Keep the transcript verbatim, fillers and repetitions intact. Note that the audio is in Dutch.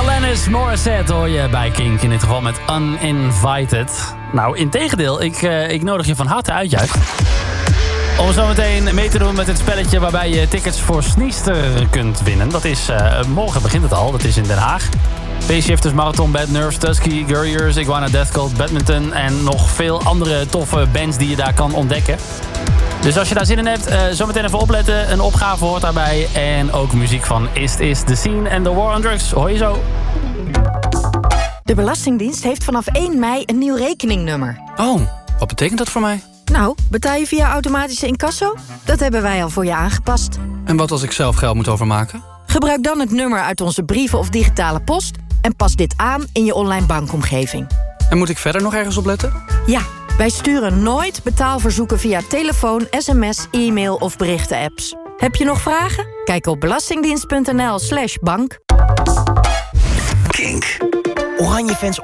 Alanis Morissette hoor je bij Kink. In dit geval met Uninvited. Nou, integendeel, ik, uh, ik nodig je van harte uit juist. Om zo meteen mee te doen met het spelletje waarbij je tickets voor Sneester kunt winnen. Dat is, uh, morgen begint het al, dat is in Den Haag. P-Shifters, Marathon, Bad Nerves, Tusky, Gurriers, Iguana Death Cult, Badminton en nog veel andere toffe bands die je daar kan ontdekken. Dus als je daar zin in hebt, uh, zometeen even opletten. Een opgave hoort daarbij. En ook muziek van Ist Is The Scene en The War on Drugs. Hoor je zo. De Belastingdienst heeft vanaf één mei een nieuw rekeningnummer. Oh, wat betekent dat voor mij? Nou, betaal je via automatische incasso? Dat hebben wij al voor je aangepast. En wat als ik zelf geld moet overmaken? Gebruik dan het nummer uit onze brieven of digitale post en pas dit aan in je online bankomgeving. En moet ik verder nog ergens op letten? Ja, wij sturen nooit betaalverzoeken via telefoon, sms, e-mail of berichten-apps. Heb je nog vragen? Kijk op belastingdienst punt n l slash bank. Kink. Oranje fans